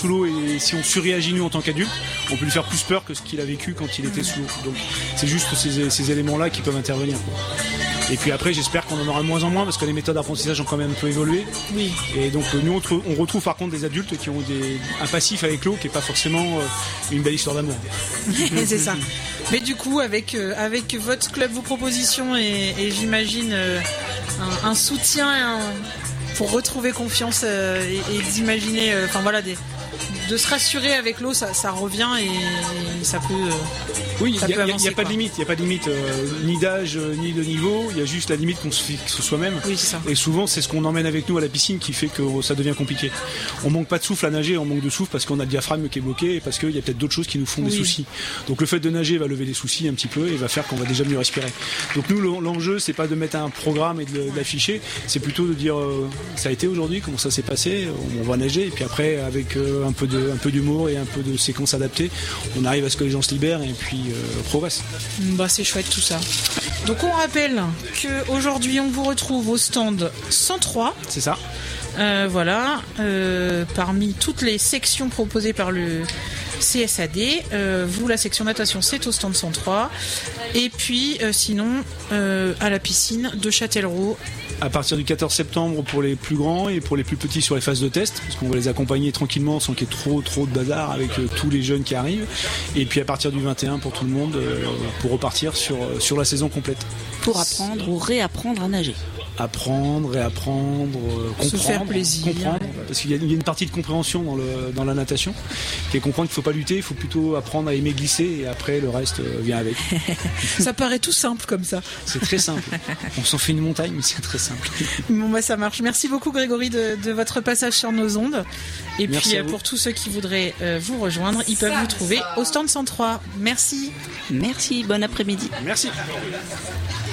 sous l'eau et si on surréagit nous en tant qu'adultes, on peut lui faire plus peur que ce qu'il a vécu quand il était sous l'eau. Donc c'est juste ces éléments-là qui peuvent intervenir, quoi. Et puis après, j'espère qu'on en aura de moins en moins parce que les méthodes d'apprentissage ont quand même un peu évolué. Oui. Et donc nous, on retrouve par contre des adultes qui ont un passif avec l'eau qui n'est pas forcément une belle histoire d'amour. C'est ça. Mais du coup, avec votre club, vos propositions et j'imagine un soutien pour retrouver confiance et d'imaginer, de se rassurer avec l'eau, ça revient et ça peut. Oui, il n'y a pas de limite, ni d'âge, ni de niveau, il y a juste la limite qu'on se fixe soi-même. Oui, c'est ça. Et souvent, c'est ce qu'on emmène avec nous à la piscine qui fait que ça devient compliqué. On manque pas de souffle à nager, on manque de souffle parce qu'on a le diaphragme qui est bloqué et parce qu'il y a peut-être d'autres choses qui nous font des soucis. Donc le fait de nager va lever les soucis un petit peu et va faire qu'on va déjà mieux respirer. Donc nous, l'enjeu, c'est pas de mettre un programme et de l'afficher, c'est plutôt de dire ça a été aujourd'hui, comment ça s'est passé, on va nager et puis après, avec un peu d'humour et un peu de séquences adaptées, on arrive à ce que les gens se libèrent et puis progressent. Bah, c'est chouette tout ça. Donc on rappelle qu'aujourd'hui on vous retrouve au stand 103. C'est ça. Parmi toutes les sections proposées par le CSAD, vous, la section natation, c'est au stand 103. Et puis sinon à la piscine de Châtellerault. À partir du 14 septembre pour les plus grands et pour les plus petits sur les phases de test, parce qu'on va les accompagner tranquillement sans qu'il y ait trop de bazar avec tous les jeunes qui arrivent. Et puis à partir du 21 pour tout le monde, pour repartir sur la saison complète. Pour apprendre ou réapprendre à nager. Apprendre, réapprendre, comprendre. Se faire plaisir. Comprendre, parce qu'il y a une partie de compréhension dans la natation, qui est comprendre qu'il ne faut pas lutter, il faut plutôt apprendre à aimer glisser et après le reste vient avec. Ça paraît tout simple comme ça. C'est très simple. On s'en fait une montagne, mais c'est très simple. Bon bah ça marche. Merci beaucoup Grégory de votre passage sur nos ondes. Et puis pour tous ceux qui voudraient vous rejoindre, ils peuvent vous trouver au stand 103. Merci. Merci, bon après-midi. Merci.